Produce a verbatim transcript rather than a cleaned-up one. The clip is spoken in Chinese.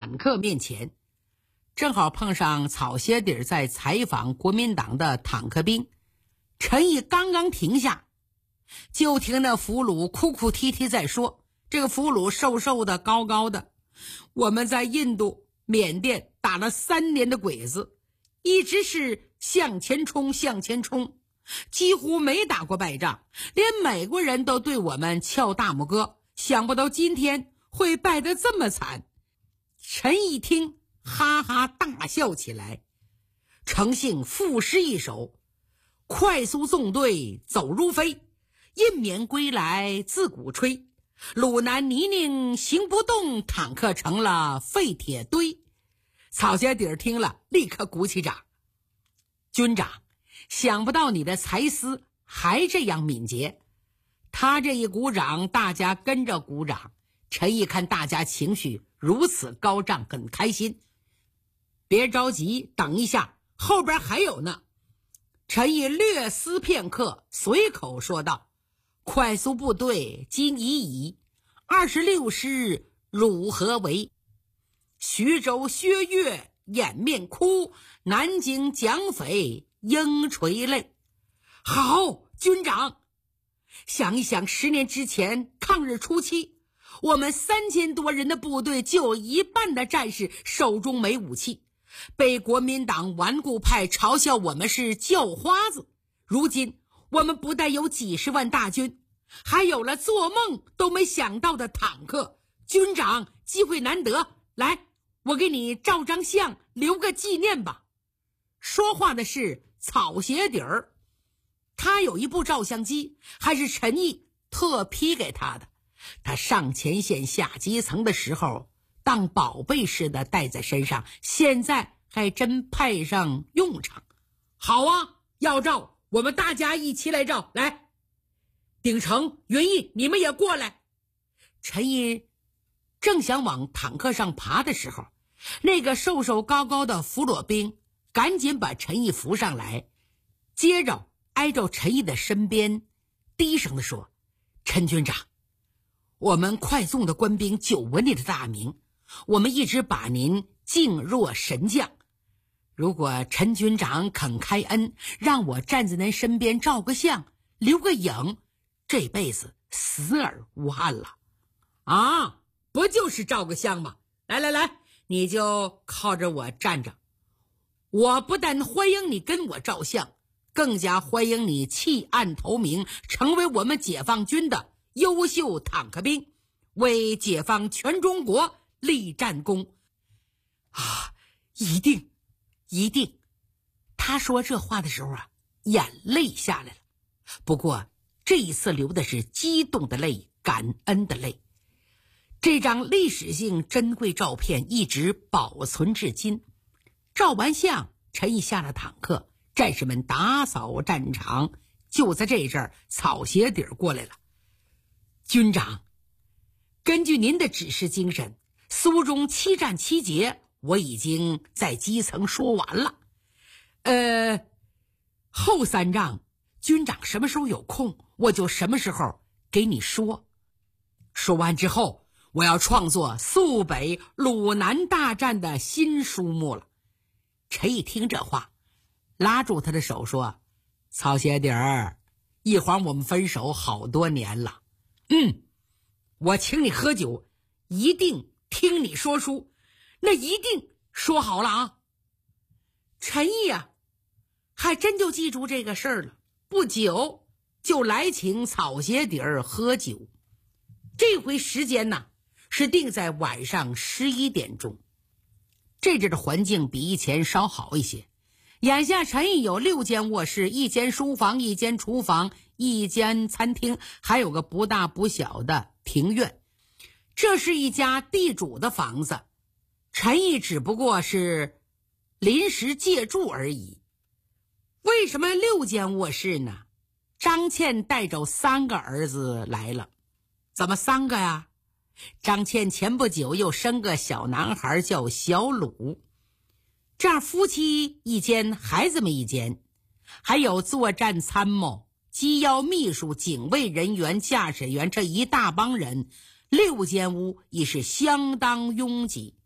坦克面前，正好碰上草鞋底在采访国民党的坦克兵。陈毅刚刚停下，就听那俘虏哭哭啼啼在说，这个俘虏瘦瘦的高高的，我们在印度缅甸打了三年的鬼子，一直是向前冲向前冲，几乎没打过败仗，连美国人都对我们翘大拇哥，想不到今天会败得这么惨。陈毅听哈哈大笑起来，诚信赋诗一首，快速纵队走如飞，印缅归来自鼓吹，鲁南泥泞行不动，坦克成了废铁堆。草鞋底听了立刻鼓起掌，军长，想不到你的才思还这样敏捷。他这一鼓掌，大家跟着鼓掌。陈毅看大家情绪如此高涨，很开心。别着急，等一下，后边还有呢。陈毅略思片刻，随口说道：快速部队今已矣，二十六师汝何为？徐州薛岳掩面哭，南京蒋匪应垂泪。好，军长，想一想，十年之前抗日初期，我们三千多人的部队就有一半的战士手中没武器，被国民党顽固派嘲笑我们是叫花子。如今我们不但有几十万大军，还有了做梦都没想到的坦克。军长，机会难得，来，我给你照张相，留个纪念吧。说话的是草鞋底儿，他有一部照相机，还是陈毅特批给他的。他上前线下基层的时候，当宝贝似的带在身上，现在还真派上用场。好啊，要照，我们大家一起来照。来，鼎成、云逸，你们也过来。陈毅正想往坦克上爬的时候，那个瘦瘦高高的俘虏兵赶紧把陈毅扶上来，接着挨着陈毅的身边低声地说：陈军长，我们快送的官兵久闻你的大名，我们一直把您敬若神将。如果陈军长肯开恩，让我站在您身边照个相，留个影，这辈子死而无憾了。啊，不就是照个相吗？来来来，你就靠着我站着。我不但欢迎你跟我照相，更加欢迎你弃暗投明，成为我们解放军的优秀坦克兵，为解放全中国立战功。啊，一定一定。他说这话的时候啊，眼泪下来了，不过这一次流的是激动的泪，感恩的泪。这张历史性珍贵照片一直保存至今。照完相，陈毅下了坦克，战士们打扫战场。就在这阵儿，草鞋底儿过来了。军长，根据您的指示精神，苏中七战七捷我已经在基层说完了。呃，后三仗军长什么时候有空，我就什么时候给你说。说完之后，我要创作苏北鲁南大战的新书目了。陈毅听这话，拉住他的手说：草鞋底儿，一晃我们分手好多年了。嗯，我请你喝酒，一定听你说书，那一定说好了啊。陈毅啊，还真就记住这个事儿了，不久就来请草鞋底儿喝酒。这回时间呢，是定在晚上十一点钟。这阵的环境比以前稍好一些。眼下陈毅有六间卧室，一间书房，一间厨房，一间餐厅，还有个不大不小的庭院。这是一家地主的房子，陈毅只不过是临时借住而已。为什么六间卧室呢？张倩带着三个儿子来了。怎么三个呀？张倩前不久又生个小男孩叫小鲁，这样夫妻一间，孩子们一间，还有作战参谋、机要秘书、警卫人员、驾驶员，这一大帮人，六间屋已是相当拥挤。